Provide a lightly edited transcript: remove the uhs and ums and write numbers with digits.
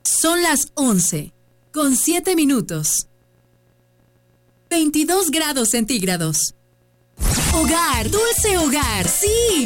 Son las 11:07. 22 grados centígrados. Hogar, dulce hogar, sí.